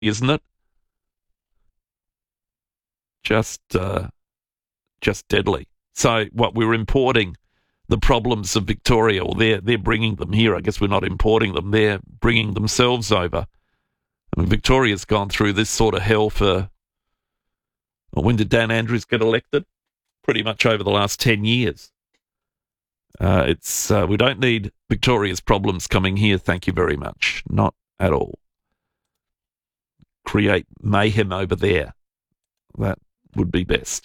isn't it? Just deadly. So what, we're importing the problems of Victoria, or they're bringing them here. I guess we're not importing them. They're bringing themselves over. I mean, Victoria's gone through this sort of hell for, well, when did Dan Andrews get elected? Pretty much over the last 10 years. We don't need Victoria's problems coming here, thank you very much. Not at all. Create mayhem over there. That would be best.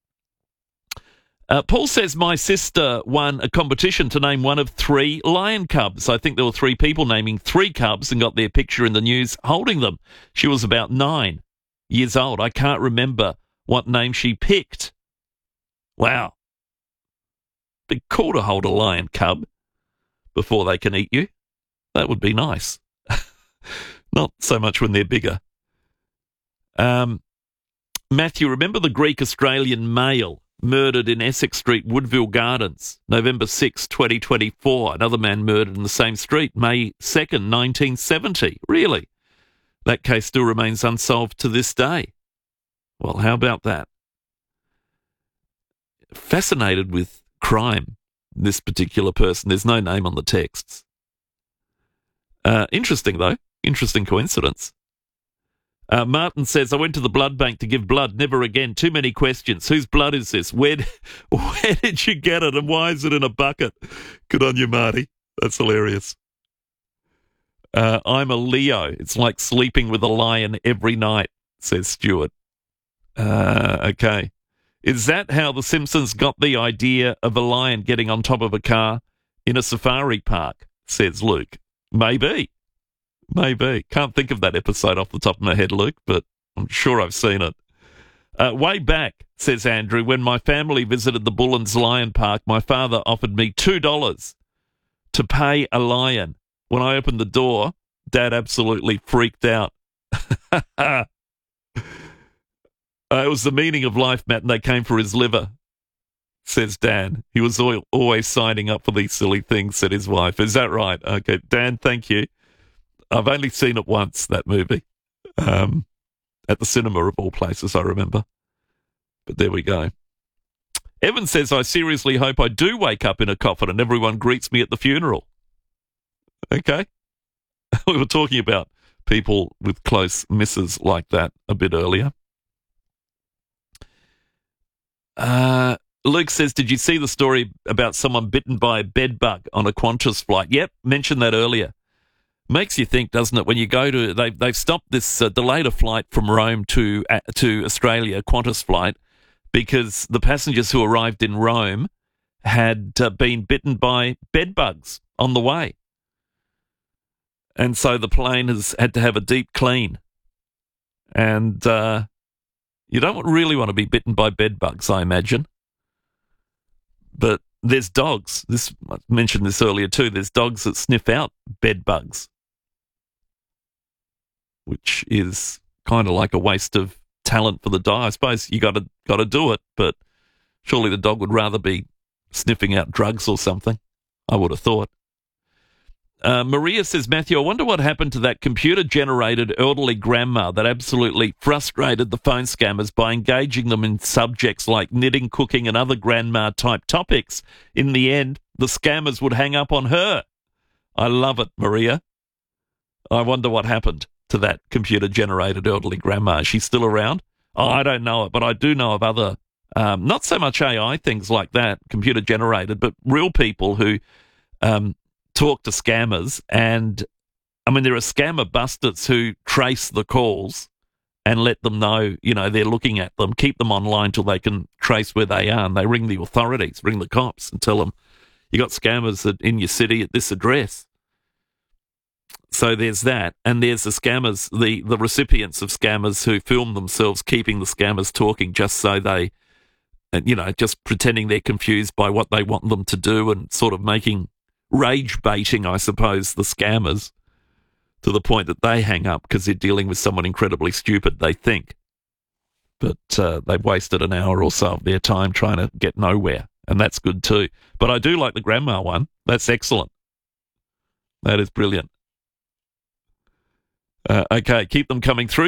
Paul says, my sister won a competition to name one of 3 lion cubs. I think there were 3 people naming 3 cubs and got their picture in the news holding them. She was about 9 years old. I can't remember what name she picked. Wow. Be cool to hold a lion cub before they can eat you. That would be nice. Not so much when they're bigger. Matthew, remember the Greek-Australian male murdered in Essex Street, Woodville Gardens, November 6, 2024. Another man murdered in the same street, May 2nd, 1970. Really? That case still remains unsolved to this day. Well, how about that? Fascinated with crime, this particular person. There's no name on the texts. Interesting, though. Interesting coincidence. Martin says, I went to the blood bank to give blood. Never again. Too many questions. Whose blood is this? Where did you get it? And why is it in a bucket? Good on you, Marty. That's hilarious. I'm a Leo. It's like sleeping with a lion every night, says Stuart. Okay. Is that how the Simpsons got the idea of a lion getting on top of a car in a safari park, says Luke. Maybe. Can't think of that episode off the top of my head, Luke, but I'm sure I've seen it. Way back, says Andrew, when my family visited the Bullens Lion Park, my father offered me $2 to pay a lion. When I opened the door, Dad absolutely freaked out. It was the meaning of life, Matt, and they came for his liver, says Dan. He was always signing up for these silly things, said his wife. Is that right? Okay, Dan, thank you. I've only seen it once, that movie, at the cinema of all places, I remember. But there we go. Evan says, I seriously hope I do wake up in a coffin and everyone greets me at the funeral. Okay. We were talking about people with close misses like that a bit earlier. Luke says, did you see the story about someone bitten by a bed bug on a Qantas flight? Yep, mentioned that earlier. Makes you think, doesn't it, when you go to, they've stopped this, delayed a flight from Rome to Australia, Qantas flight, because the passengers who arrived in Rome had been bitten by bed bugs on the way. And so the plane has had to have a deep clean. And you don't really want to be bitten by bed bugs, I imagine. But there's dogs. I mentioned this earlier too. There's dogs that sniff out bed bugs, which is kind of like a waste of talent for the dog. I suppose you got to do it, but surely the dog would rather be sniffing out drugs or something, I would have thought. Maria says, Matthew, I wonder what happened to that computer-generated elderly grandma that absolutely frustrated the phone scammers by engaging them in subjects like knitting, cooking, and other grandma-type topics. In the end, the scammers would hang up on her. I love it, Maria. I wonder what happened to that computer-generated elderly grandma. Is she still around? Oh, I don't know it, but I do know of other, not so much AI things like that, computer-generated, but real people who talk to scammers. And, I mean, there are scammer busters who trace the calls and let them know, they're looking at them, keep them online till they can trace where they are, and they ring the authorities, ring the cops and tell them, you got scammers in your city at this address. So there's that, and there's the scammers, the recipients of scammers who film themselves keeping the scammers talking just so they, just pretending they're confused by what they want them to do and sort of making rage baiting, I suppose, the scammers to the point that they hang up because they're dealing with someone incredibly stupid, they think. But they've wasted an hour or so of their time trying to get nowhere, and that's good too. But I do like the grandma one. That's excellent. That is brilliant. Okay, keep them coming through.